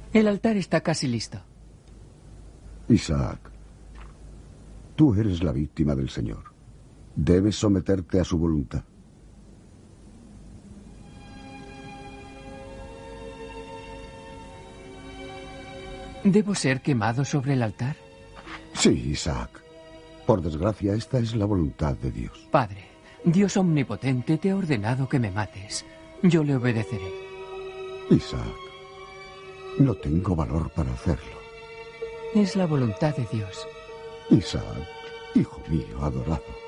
El altar está casi listo. Isaac, tú eres la víctima del Señor. Debes someterte a su voluntad. ¿Debo ser quemado sobre el altar? Sí, Isaac. Por desgracia, esta es la voluntad de Dios. Padre, Dios omnipotente te ha ordenado que me mates. Yo le obedeceré. Isaac, no tengo valor para hacerlo. Es la voluntad de Dios. Isaac, hijo mío adorado.